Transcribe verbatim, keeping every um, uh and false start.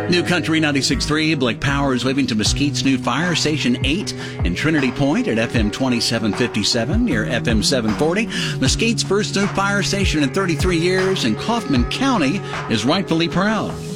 New Country ninety-six point three, Blick Power is moving to Mesquite's new fire station eight in Trinity Point at F M twenty-seven fifty-seven near F M seven forty. Mesquite's first new fire station in thirty-three years, and Kaufman County is rightfully proud.